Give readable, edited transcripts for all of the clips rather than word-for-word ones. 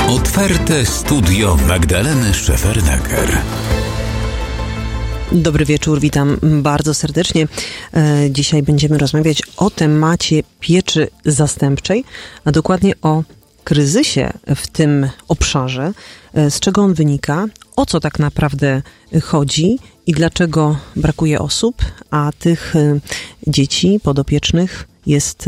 Otwarte studio Magdaleny Szefernaker. Dobry wieczór, witam bardzo serdecznie. Dzisiaj będziemy rozmawiać o temacie pieczy zastępczej, a dokładnie o kryzysie w tym obszarze, z czego on wynika, o co tak naprawdę chodzi i dlaczego brakuje osób, a tych dzieci podopiecznych jest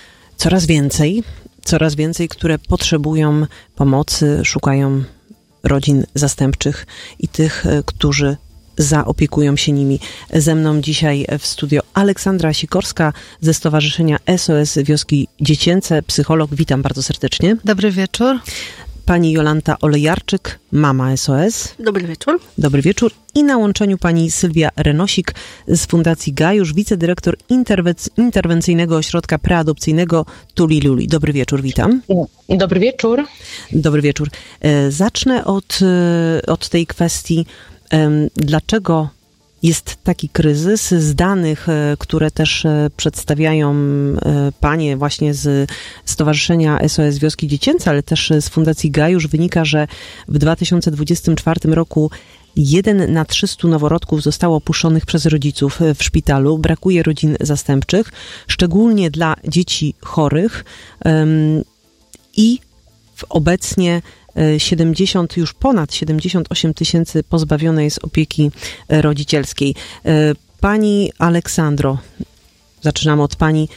coraz więcej, które potrzebują pomocy, szukają rodzin zastępczych i tych, którzy zaopiekują się nimi. Ze mną dzisiaj w studio Aleksandra Sikorska ze Stowarzyszenia SOS Wioski Dziecięce, psycholog. Witam bardzo serdecznie. Dobry wieczór. Pani Jolanta Olejarczyk, mama SOS. Dobry wieczór. Dobry wieczór. I na łączeniu pani Sylwia Renosik z Fundacji Gajusz, wicedyrektor Interwencyjnego Ośrodka Preadopcyjnego Tuli Luli. Dobry wieczór, witam. Dobry wieczór. Dobry wieczór. Zacznę od tej kwestii, dlaczego jest taki kryzys. Z danych, które też przedstawiają panie właśnie z Stowarzyszenia SOS Wioski Dziecięce, ale też z Fundacji Gajusz, wynika, że w 2024 roku 1 na 300 noworodków zostało opuszczonych przez rodziców w szpitalu. Brakuje rodzin zastępczych, szczególnie dla dzieci chorych i obecnie już ponad 78 000 pozbawione jest opieki rodzicielskiej. Pani Aleksandro, zaczynamy od pani.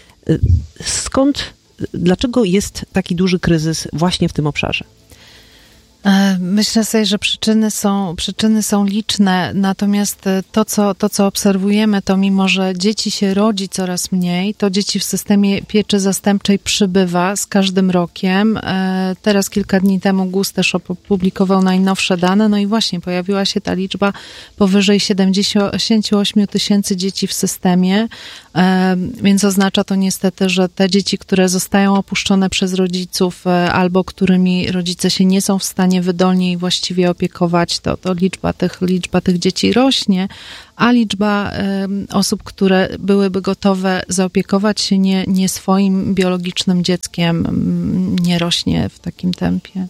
Dlaczego jest taki duży kryzys właśnie w tym obszarze? Myślę sobie, że przyczyny są liczne, natomiast to, co obserwujemy, to mimo, że dzieci się rodzi coraz mniej, to dzieci w systemie pieczy zastępczej przybywa z każdym rokiem. Teraz kilka dni temu GUS też opublikował najnowsze dane, no i właśnie pojawiła się ta liczba powyżej 78 000 dzieci w systemie, więc oznacza to niestety, że te dzieci, które zostają opuszczone przez rodziców albo którymi rodzice się nie są w stanie wydolnie i właściwie opiekować, to liczba tych dzieci rośnie, a liczba osób, które byłyby gotowe zaopiekować się nie swoim biologicznym dzieckiem, nie rośnie w takim tempie.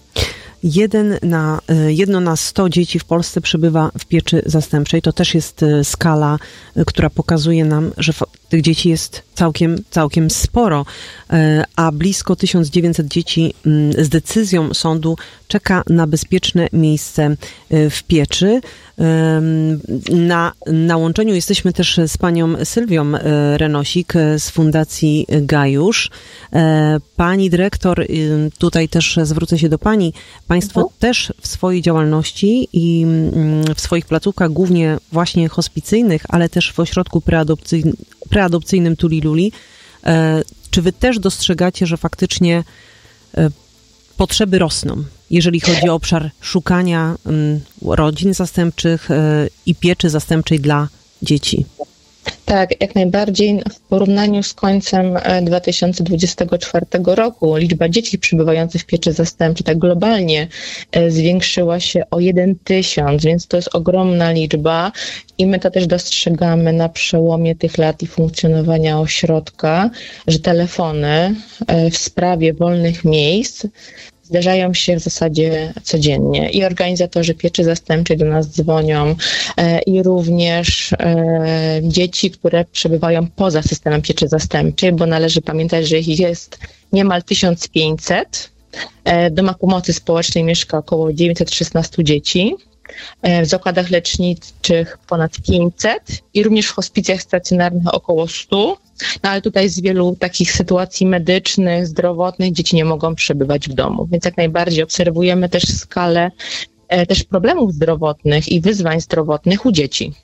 1 na 100 dzieci w Polsce przebywa w pieczy zastępczej. To też jest skala, która pokazuje nam, że tych dzieci jest całkiem sporo, a blisko 1900 dzieci z decyzją sądu czeka na bezpieczne miejsce w pieczy. Na łączeniu jesteśmy też z panią Sylwią Renosik z Fundacji Gajusz. Pani dyrektor, tutaj też zwrócę się do pani. Państwo też w swojej działalności i w swoich placówkach, głównie właśnie hospicyjnych, ale też w ośrodku preadopcyjnym Tuli Luli, czy wy też dostrzegacie, że faktycznie potrzeby rosną, jeżeli chodzi o obszar szukania rodzin zastępczych i pieczy zastępczej dla dzieci? Tak, jak najbardziej. W porównaniu z końcem 2024 roku liczba dzieci przebywających w pieczy zastępczej tak globalnie zwiększyła się o 1 000, więc to jest ogromna liczba i my to też dostrzegamy na przełomie tych lat i funkcjonowania ośrodka, że telefony w sprawie wolnych miejsc zdarzają się w zasadzie codziennie i organizatorzy pieczy zastępczej do nas dzwonią i również dzieci, które przebywają poza systemem pieczy zastępczej, bo należy pamiętać, że ich jest niemal 1500. W domach pomocy społecznej mieszka około 916 dzieci. W zakładach leczniczych ponad 500 i również w hospicjach stacjonarnych około 100. No ale tutaj z wielu takich sytuacji medycznych, zdrowotnych dzieci nie mogą przebywać w domu. Więc jak najbardziej obserwujemy też skalę też problemów zdrowotnych i wyzwań zdrowotnych u dzieci.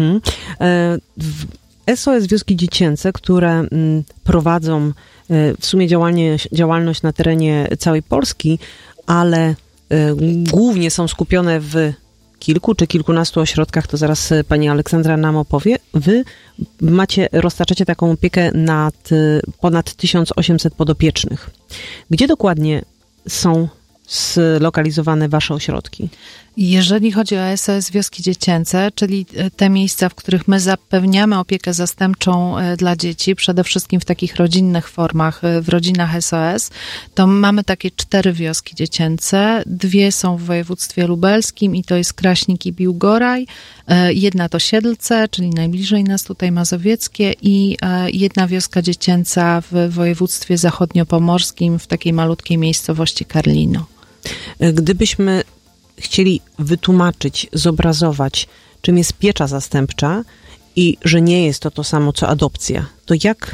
SOS Wioski Dziecięce, które prowadzą w sumie działalność na terenie całej Polski, ale głównie są skupione w kilku czy kilkunastu ośrodkach, to zaraz pani Aleksandra nam opowie. Wy roztaczacie taką opiekę nad ponad 1800 podopiecznych. Gdzie dokładnie są zlokalizowane wasze ośrodki? Jeżeli chodzi o SOS Wioski Dziecięce, czyli te miejsca, w których my zapewniamy opiekę zastępczą dla dzieci, przede wszystkim w takich rodzinnych formach, w rodzinach SOS, to mamy takie 4 wioski dziecięce. 2 są w województwie lubelskim i to jest Kraśnik i Biłgoraj. 1 to Siedlce, czyli najbliżej nas tutaj mazowieckie, i 1 wioska dziecięca w województwie zachodniopomorskim w takiej malutkiej miejscowości Karlino. Gdybyśmy chcieli wytłumaczyć, zobrazować, czym jest piecza zastępcza i że nie jest to samo co adopcja, to jak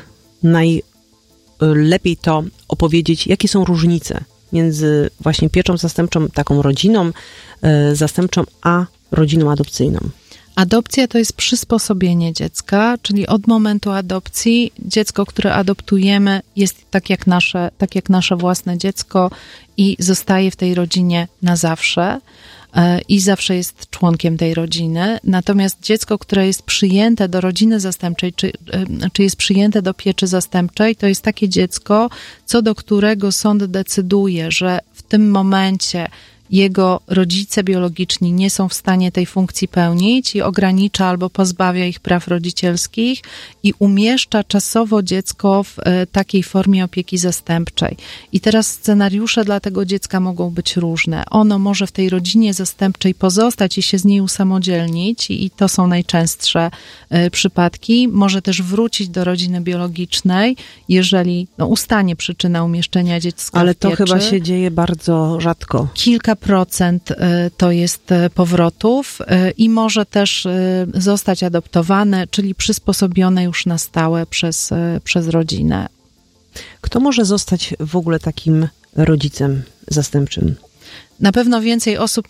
najlepiej to opowiedzieć, jakie są różnice między właśnie pieczą zastępczą, taką rodziną zastępczą, a rodziną adopcyjną? Adopcja to jest przysposobienie dziecka, czyli od momentu adopcji dziecko, które adoptujemy, jest tak jak nasze własne dziecko i zostaje w tej rodzinie na zawsze i zawsze jest członkiem tej rodziny. Natomiast dziecko, które jest przyjęte do rodziny zastępczej, czy jest przyjęte do pieczy zastępczej, to jest takie dziecko, co do którego sąd decyduje, że w tym momencie jego rodzice biologiczni nie są w stanie tej funkcji pełnić i ogranicza albo pozbawia ich praw rodzicielskich i umieszcza czasowo dziecko w takiej formie opieki zastępczej. I teraz scenariusze dla tego dziecka mogą być różne. Ono może w tej rodzinie zastępczej pozostać i się z niej usamodzielnić i to są najczęstsze przypadki. Może też wrócić do rodziny biologicznej, jeżeli ustanie przyczyna umieszczenia dziecka Ale w pieczy. to chyba się dzieje bardzo rzadko. Kilka procent to jest powrotów i może też zostać adoptowane, czyli przysposobione już na stałe przez rodzinę. Kto może zostać w ogóle takim rodzicem zastępczym? Na pewno więcej osób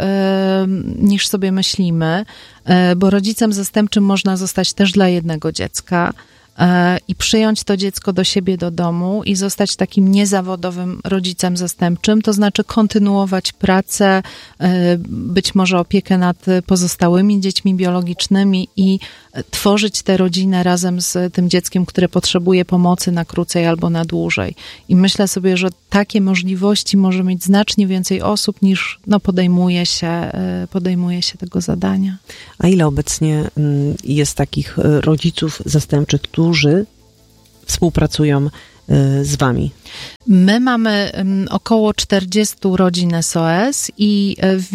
niż sobie myślimy, bo rodzicem zastępczym można zostać też dla jednego dziecka i przyjąć to dziecko do siebie do domu i zostać takim niezawodowym rodzicem zastępczym, to znaczy kontynuować pracę, być może opiekę nad pozostałymi dziećmi biologicznymi i tworzyć tę rodzinę razem z tym dzieckiem, które potrzebuje pomocy na krócej albo na dłużej. I myślę sobie, że takie możliwości może mieć znacznie więcej osób niż podejmuje się tego zadania. A ile obecnie jest takich rodziców zastępczych, którzy współpracują z wami? My mamy około 40 rodzin SOS i w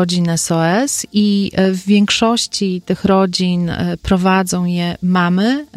większości tych rodzin prowadzą je mamy